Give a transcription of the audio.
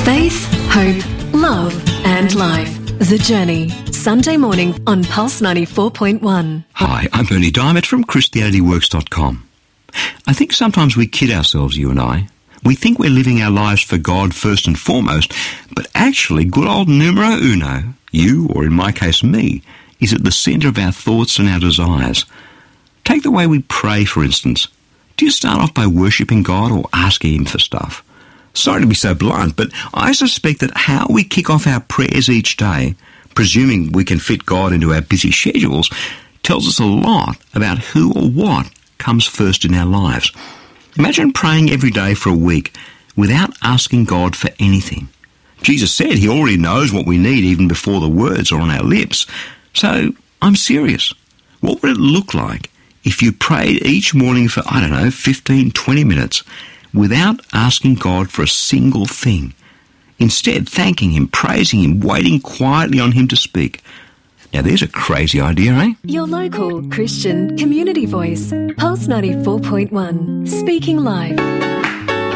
Faith, hope, love and life. The Journey. Sunday morning on Pulse 94.1. Hi, I'm Bernie Diamond from ChristianityWorks.com. I think sometimes we kid ourselves, you and I. We think we're living our lives for God first and foremost, but actually good old numero uno, you, or in my case me, is at the centre of our thoughts and our desires. Take the way we pray, for instance. Do you start off by worshipping God or asking Him for stuff? Sorry to be so blunt, but I suspect that how we kick off our prayers each day, presuming we can fit God into our busy schedules, tells us a lot about who or what comes first in our lives. Imagine praying every day for a week without asking God for anything. Jesus said He already knows what we need even before the words are on our lips. So, I'm serious. What would it look like if you prayed each morning for, 15, 20 minutes without asking God for a single thing? Instead, thanking Him, praising Him, waiting quietly on Him to speak. Now, there's a crazy idea, eh? Your local Christian community voice. Pulse 94.1. Speaking live.